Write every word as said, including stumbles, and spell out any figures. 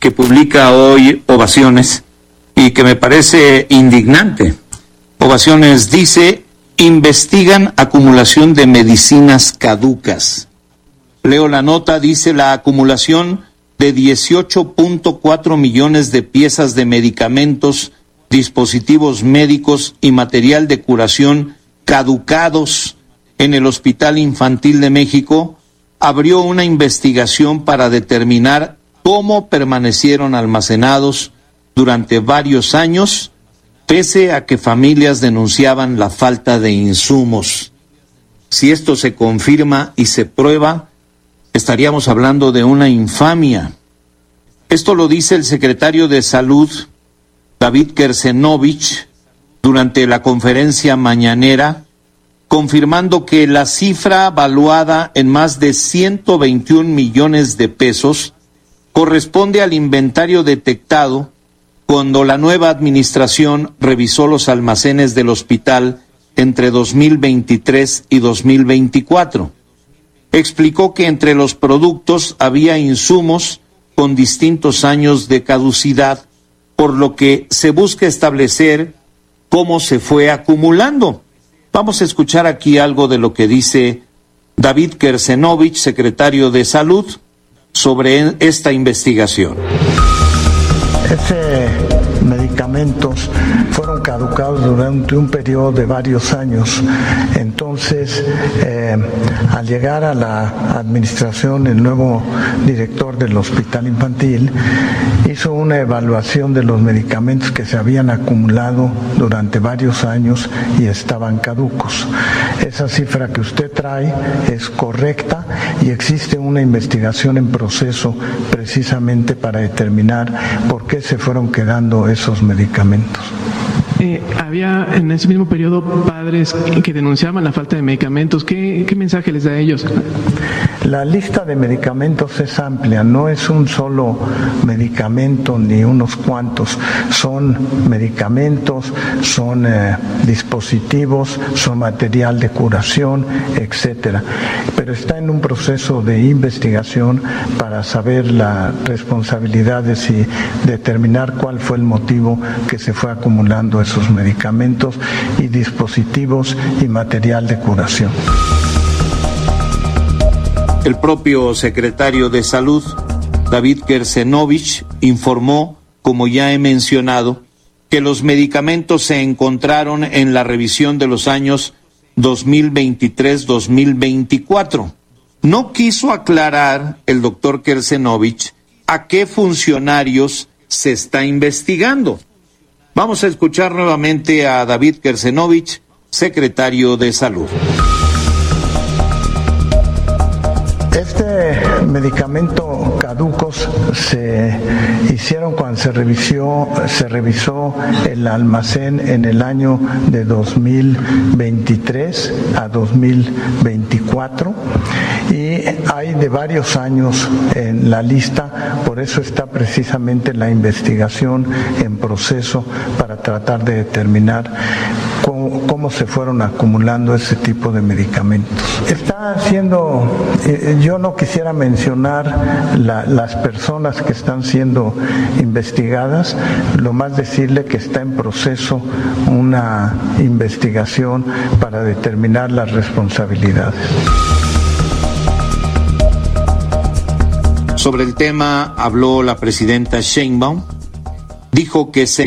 que publica hoy Ovaciones y que me parece indignante. Ovaciones dice: investigan acumulación de medicinas caducas. Leo la nota, dice: la acumulación de dieciocho punto cuatro millones de piezas de medicamentos, dispositivos médicos y material de curación caducados en el Hospital Infantil de México abrió una investigación para determinar cómo permanecieron almacenados durante varios años, pese a que familias denunciaban la falta de insumos. Si esto se confirma y se prueba, estaríamos hablando de una infamia. Esto lo dice el secretario de Salud, David Kersenovich, durante la conferencia mañanera, confirmando que la cifra valuada en más de ciento veintiún millones de pesos corresponde al inventario detectado cuando la nueva administración revisó los almacenes del hospital entre dos mil veintitrés y dos mil veinticuatro. Explicó que entre los productos había insumos con distintos años de caducidad, por lo que se busca establecer cómo se fue acumulando. Vamos a escuchar aquí algo de lo que dice David Kersenovich, secretario de Salud, sobre esta investigación. Ese medicamentos fueron caducados durante un periodo de varios años. Entonces, eh, al llegar a la administración, el nuevo director del Hospital Infantil hizo una evaluación de los medicamentos que se habían acumulado durante varios años y estaban caducos. Esa cifra que usted trae es correcta y existe una investigación en proceso precisamente para determinar por qué se fueron quedando esos medicamentos. Eh, había en ese mismo periodo padres que denunciaban la falta de medicamentos. ¿Qué, qué mensaje les da a ellos? La lista de medicamentos es amplia, no es un solo medicamento ni unos cuantos, son medicamentos, son eh, dispositivos, son material de curación, etcétera. Pero está en un proceso de investigación para saber las responsabilidades y determinar cuál fue el motivo que se fue acumulando esos medicamentos y dispositivos y material de curación. El propio secretario de Salud, David Kersenovich, informó, como ya he mencionado, que los medicamentos se encontraron en la revisión de los años dos mil veintitrés a dos mil veinticuatro. No quiso aclarar el doctor Kersenovich a qué funcionarios se está investigando. Vamos a escuchar nuevamente a David Kersenovich, secretario de Salud. Este medicamento caducos se hicieron cuando se revisó, se revisó el almacén en el año de dos mil veintitrés a dos mil veinticuatro y hay de varios años en la lista, por eso está precisamente la investigación en proceso para tratar de determinar cómo, cómo se fueron acumulando ese tipo de medicamentos. Está haciendo, eh, yo no quisiera mencionar la, las personas que están siendo investigadas, lo más decirle que está en proceso una investigación para determinar las responsabilidades. Sobre el tema habló la presidenta Sheinbaum, dijo que se